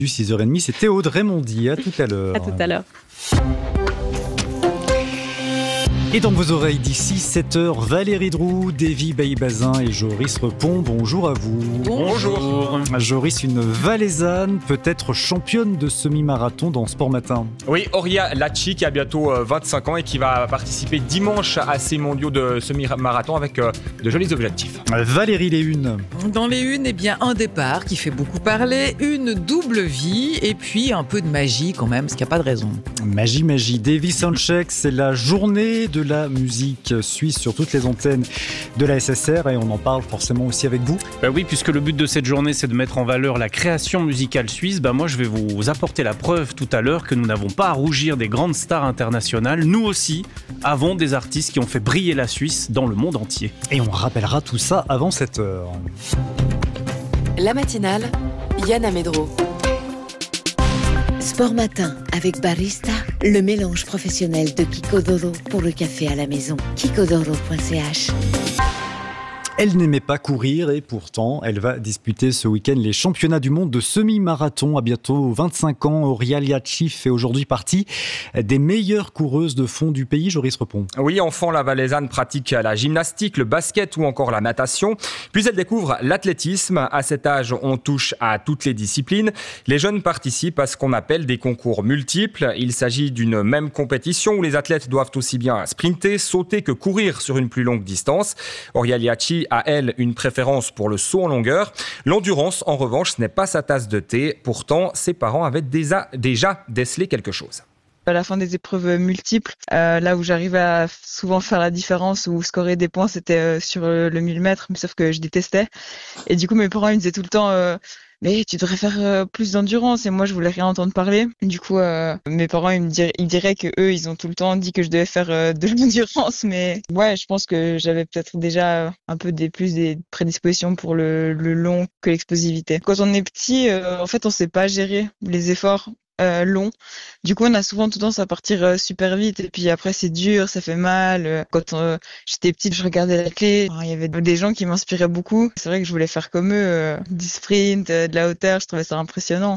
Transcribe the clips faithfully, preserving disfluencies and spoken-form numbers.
six heures trente, c'était Audrey Mondy. À tout à l'heure. À tout à l'heure. Et dans vos oreilles d'ici sept heures, Valérie Droux, Davy Bailly-Bazin et Joris Repon, bonjour à vous. Bonjour. Joris, une Valaisanne, peut-être championne de semi-marathon dans Sport Matin. Oui, Auria Lacci qui a bientôt vingt-cinq ans et qui va participer dimanche à ces mondiaux de semi-marathon avec de jolis objectifs. Valérie, les unes. Dans les unes, eh bien, un départ qui fait beaucoup parler, une double vie et puis un peu de magie quand même, parce qu'il n'y a pas de raison. Magie, magie. Davy Soundcheck, c'est la journée de la musique suisse sur toutes les antennes de la S S R et on en parle forcément aussi avec vous. Ben oui, puisque le but de cette journée c'est de mettre en valeur la création musicale suisse, ben moi je vais vous apporter la preuve tout à l'heure que nous n'avons pas à rougir des grandes stars internationales. Nous aussi avons des artistes qui ont fait briller la Suisse dans le monde entier. Et on rappellera tout ça avant sept heures. La matinale, Yann Amedro. Sport Matin avec Barista, le mélange professionnel de Kikodoro pour le café à la maison. kikodoro point c h. Elle n'aimait pas courir et pourtant, elle va disputer ce week-end les championnats du monde de semi-marathon. À bientôt vingt-cinq ans, Auria Lacci fait aujourd'hui partie des meilleures coureuses de fond du pays. Joris Repon. Oui, enfant, la Valaisanne pratique la gymnastique, le basket ou encore la natation. Puis elle découvre l'athlétisme. À cet âge, on touche à toutes les disciplines. Les jeunes participent à ce qu'on appelle des concours multiples. Il s'agit d'une même compétition où les athlètes doivent aussi bien sprinter, sauter que courir sur une plus longue distance. Auria Lacci a, elle, une préférence pour le saut en longueur. L'endurance, en revanche, ce n'est pas sa tasse de thé. Pourtant, ses parents avaient déjà, déjà décelé quelque chose. À la fin des épreuves multiples, euh, là où j'arrivais à souvent faire la différence ou scorer des points, c'était euh, sur le mille mètres, mais sauf que je détestais. Et du coup, mes parents ils me disaient tout le temps euh, « mais tu devrais faire euh, plus d'endurance ». Et moi, je voulais rien entendre parler. Du coup, euh, mes parents ils me diraient, ils diraient que eux, ils ont tout le temps dit que je devais faire euh, de l'endurance. Mais ouais, je pense que j'avais peut-être déjà un peu des plus des prédispositions pour le, le long que l'explosivité. Quand on est petit, euh, en fait, on sait pas gérer les efforts. Euh, long. Du coup, on a souvent tendance à partir euh, super vite et puis après c'est dur, ça fait mal. Quand euh, j'étais petite, je regardais la clé. Il y avait des gens qui m'inspiraient beaucoup. C'est vrai que je voulais faire comme eux, euh, du sprint, euh, de la hauteur. Je trouvais ça impressionnant.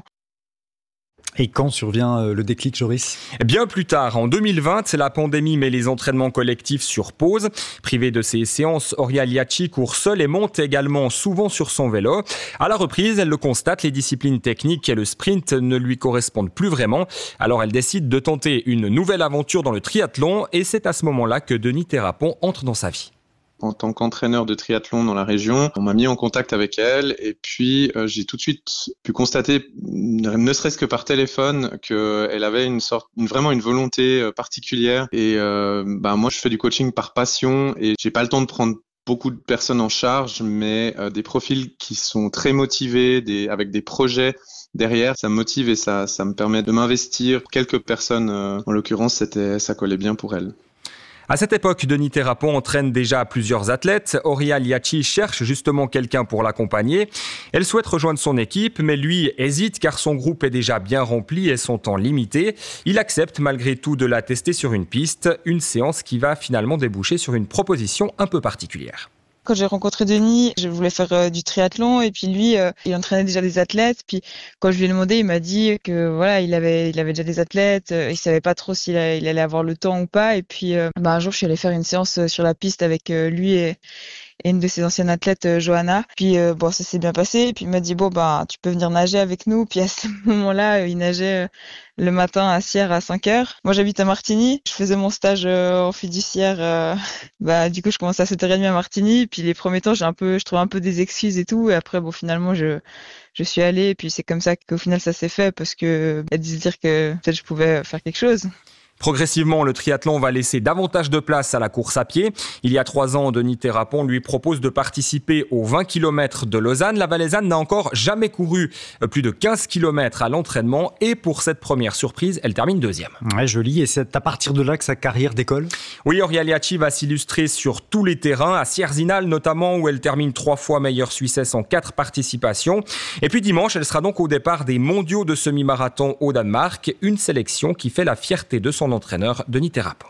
Et quand survient le déclic, Joris ? Bien plus tard, en deux mille vingt, la pandémie met les entraînements collectifs sur pause. Privée de ses séances, Auria Lacci court seule et monte également souvent sur son vélo. À la reprise, elle le constate, les disciplines techniques et le sprint ne lui correspondent plus vraiment. Alors elle décide de tenter une nouvelle aventure dans le triathlon et c'est à ce moment-là que Denis Terrapon entre dans sa vie. En tant qu'entraîneur de triathlon dans la région, on m'a mis en contact avec elle et puis euh, j'ai tout de suite pu constater, ne serait-ce que par téléphone, qu'elle avait une sorte, une, vraiment une volonté euh, particulière. Et euh, bah moi, je fais du coaching par passion et j'ai pas le temps de prendre beaucoup de personnes en charge, mais euh, des profils qui sont très motivés, des, avec des projets derrière, ça me motive et ça, ça me permet de m'investir. Quelques personnes, euh, en l'occurrence, c'était, ça collait bien pour elle. À cette époque, Denis Terrapon entraîne déjà plusieurs athlètes. Auria Lacci cherche justement quelqu'un pour l'accompagner. Elle souhaite rejoindre son équipe, mais lui hésite car son groupe est déjà bien rempli et son temps limité. Il accepte malgré tout de la tester sur une piste, une séance qui va finalement déboucher sur une proposition un peu particulière. Quand j'ai rencontré Denis, je voulais faire euh, du triathlon et puis lui, euh, il entraînait déjà des athlètes. Puis quand je lui ai demandé, il m'a dit que voilà, il avait, il avait déjà des athlètes. Euh, il savait pas trop s'il a, il allait avoir le temps ou pas. Et puis, euh, bah, un jour, je suis allée faire une séance sur la piste avec euh, lui et, et une de ses anciennes athlètes, euh, Johanna. Puis euh, bon, ça s'est bien passé. Et puis il m'a dit bon bah, tu peux venir nager avec nous. Puis à ce moment-là, euh, il nageait. Euh, le matin à Sierre à cinq heures. Moi, j'habite à Martigny. Je faisais mon stage euh, en fiduciaire. Euh, bah, du coup, je commençais à sept heures trente à Martigny. Puis les premiers temps, j'ai un peu, je trouvais un peu des excuses et tout. Et après, bon, finalement, je, je suis allée. Et puis c'est comme ça qu'au final, ça s'est fait parce que, elle disait dire que peut-être je pouvais faire quelque chose. Progressivement, le triathlon va laisser davantage de place à la course à pied. Il y a trois ans, Denis Terrapon lui propose de participer aux vingt kilomètres de Lausanne. La Valaisanne n'a encore jamais couru plus de quinze kilomètres à l'entraînement. Et pour cette première surprise, elle termine deuxième. Ouais, joli. Et c'est à partir de là que sa carrière décolle ? Oui, Auria Lacci va s'illustrer sur tous les terrains, à Sierzinal notamment, où elle termine trois fois meilleure Suissesse en quatre participations. Et puis dimanche, elle sera donc au départ des mondiaux de semi-marathon au Danemark. Une sélection qui fait la fierté de son entraîneur Denis Terrapon.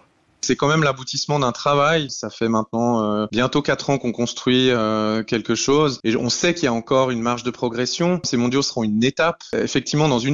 C'est quand même l'aboutissement d'un travail. Ça fait maintenant euh, bientôt quatre ans qu'on construit euh, quelque chose et on sait qu'il y a encore une marge de progression. Ces mondiaux seront une étape. Effectivement, dans une